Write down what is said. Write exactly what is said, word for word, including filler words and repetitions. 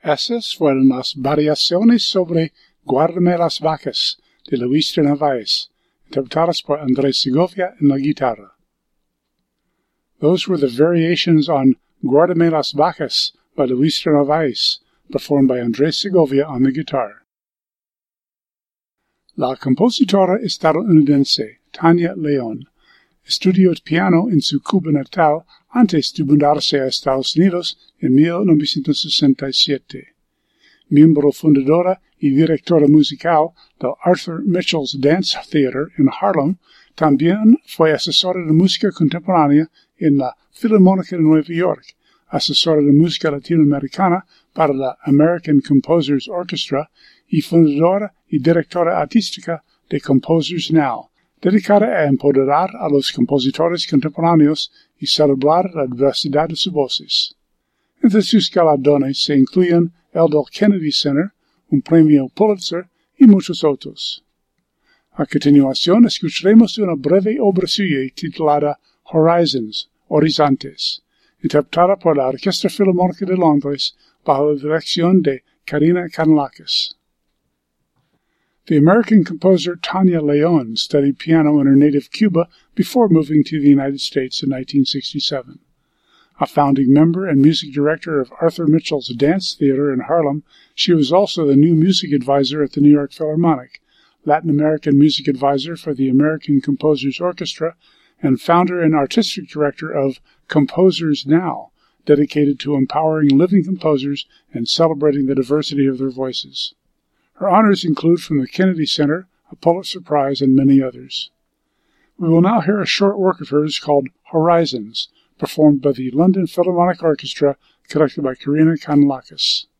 Esas fueron las variaciones sobre Guárdame las vacas de Luis de Narváez, interpretadas por Andrés Segovia en la guitarra. Those were the variations on Guárdame las vacas by Luis de Narváez, performed by Andrés Segovia on the guitar. La compositora estadounidense Tania León estudió piano en su Cuba natal antes de mudarse a Estados Unidos en mil novecientos sesenta y siete. Miembro fundadora y directora musical del Arthur Mitchell's Dance Theater en Harlem, también fue asesora de música contemporánea en la Filarmónica de Nueva York, asesora de música latinoamericana para la American Composers Orchestra y fundadora y directora artística de Composers Now, dedicada a empoderar a los compositores contemporáneos y celebrar la diversidad de sus voces. Entre sus galardones se incluyen el del Kennedy Center, un premio Pulitzer y muchos otros. A continuación escucharemos una breve obra suya titulada Horizons, Horizontes, interpretada por la Orquesta Filarmónica de Londres bajo la dirección de Karina Kanellakis. The American composer Tania León studied piano in her native Cuba before moving to the United States in nineteen sixty-seven. A founding member and music director of Arthur Mitchell's Dance Theater in Harlem, she was also the new music advisor at the New York Philharmonic, Latin American music advisor for the American Composers Orchestra, and founder and artistic director of Composers Now, dedicated to empowering living composers and celebrating the diversity of their voices. Her honors include from the Kennedy Center, a Pulitzer Prize, and many others. We will now hear a short work of hers called Horizons, performed by the London Philharmonic Orchestra, conducted by Karina Kanellakis.